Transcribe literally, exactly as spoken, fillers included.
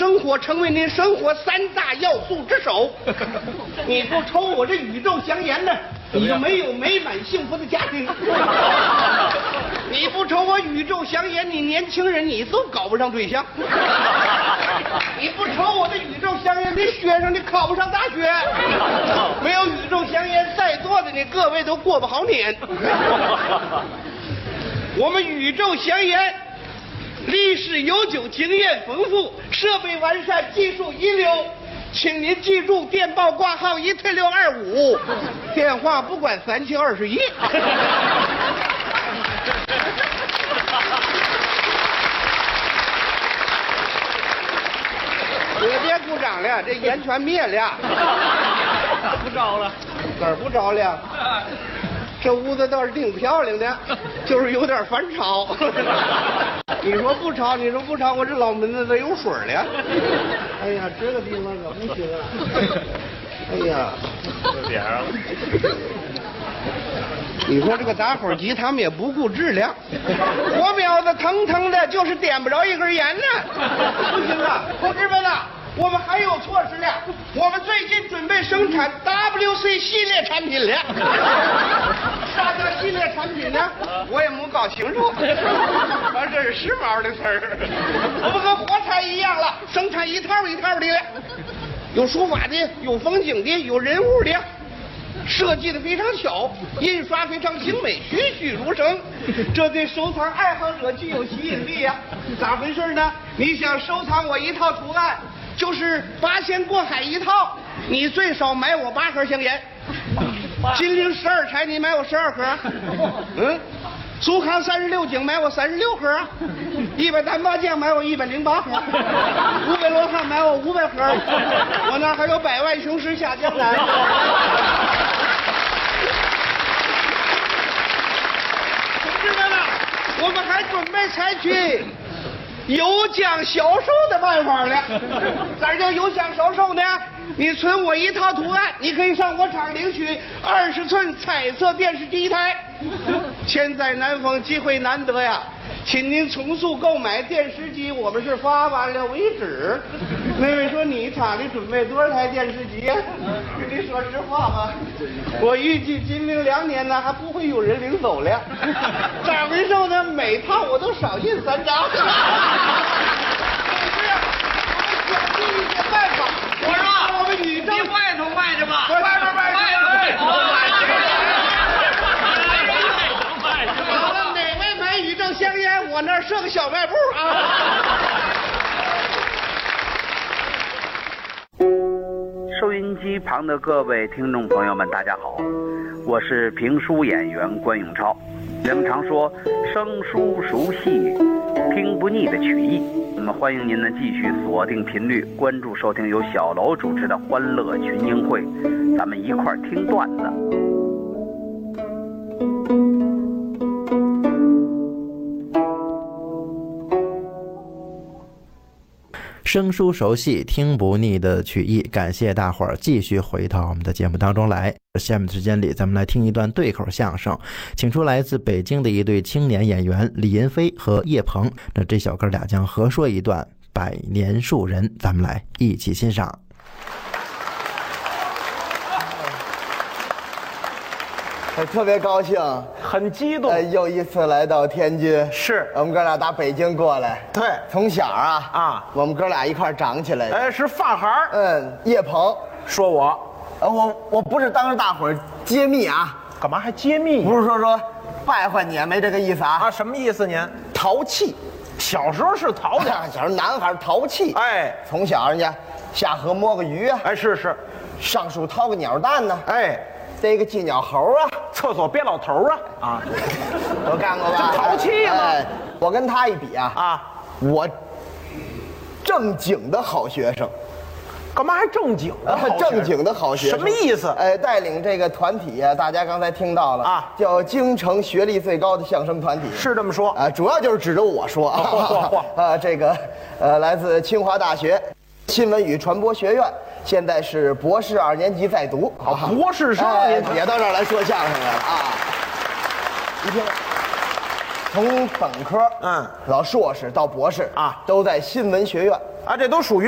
生活成为您生活三大要素之首。你不抽我这宇宙香烟呢，你就没有美满幸福的家庭。你不抽我宇宙香烟，你年轻人你都搞不上对象。你不抽我的宇宙香烟，你学生你考不上大学。没有宇宙香烟，在座的你各位都过不好年。我们宇宙香烟历史悠久，经验丰富，设备完善，技术一流。请您记住，电报挂号一退六二五，电话不管三七二十一。我别鼓掌了，这烟全灭了。 不着了， 哪儿不着了？这屋子倒是挺漂亮的，就是有点烦吵。你说不吵，你说不吵，我这脑门子都有水了。哎呀，这个地方可不行啊！哎呀， 这点儿。 你说这个打火机他们也不顾质量，火苗子腾腾的，就是点不着一根烟呢。不行啊，同志们啊，我们还有措施了，我们最近准备生产 W C 系列产品了。啥叫系列产品呢？我也没搞清楚，反正这是时髦的词儿。我们和火柴一样了，生产一套一套的了，有书法的，有风景的，有人物的。设计的非常巧，印刷非常精美，栩栩如生，这对收藏爱好者具有吸引力呀、啊！咋回事呢？你想收藏我一套图案，就是八仙过海一套，你最少买我八盒香烟。金陵十二钗，你买我十二盒。嗯，苏康三十六景买我三十六盒，一百单八将买我一百零八盒，五百罗汉买我五百盒，我那还有百万雄师下江南。同志们啊，我们还准备采取有奖销售的办法呢。咋叫有奖销售呢？你存我一套图案，你可以上我厂领取二十寸彩色电视机一台。千载难逢，机会难得呀，请您从速购买电视机，我们是发完了为止。那位说你厂里准备多少台电视机呀？跟你说实话吧，我预计今明两年呢还不会有人领走了。咋回事呢？每套我都少印三张。是啊，我们想尽一些办法。 我说我们宇宙你外头卖着吧， 外边卖着外头卖着。 好了，哪位买宇宙香烟？我那儿设个小卖部啊。 收音机旁的各位听众朋友们，大家好，我是评书演员关永超。人们常说生疏熟悉，听不腻的曲艺。那么欢迎您呢继续锁定频率，关注收听由小楼主持的欢乐群英会，咱们一块儿听段子。 生疏熟悉，听不腻的曲艺，感谢大伙儿继续回到我们的节目当中来。下面的时间里，咱们来听一段对口相声，请出来自北京的一对青年演员李银飞和叶鹏。那这小哥俩将合说一段《百年树人》，咱们来一起欣赏。 特别高兴， 很激动。 呃，又一次来到天津， 是我们哥俩打北京过来。 对， 从小啊啊， 我们哥俩一块长起来的。 哎，是发孩儿。 嗯，叶鹏说我， 呃，我我不是当着大伙儿揭秘啊， 干嘛还揭秘？ 不是说说败坏你，没这个意思啊。 啊，什么意思您？ 淘气， 小时候是淘的， 小时候男孩淘气。 哎， 从小人家下河摸个鱼啊， 哎，是是， 上树掏个鸟蛋呢， 哎， 逮个寄鸟猴啊， 厕所憋老头啊，啊， 都干过吧？ 这淘气嘛。 哎，我跟他一比啊， 啊， 我正经的好学生。 干嘛还正经的好学生？ 正经的好学生， 什么意思？ 哎，带领这个团体啊，大家刚才听到了啊， 叫京城学历最高的相声团体， 是这么说啊，主要就是指着我说啊， 嚯嚯嚯啊，这个呃，来自清华大学新闻与传播学院，现在是博士二年级在读， 好，博士生哎您也到这儿来说相声来了啊，一听。从本科， 嗯， 到硕士到博士啊， 都在新闻学院啊，这都属于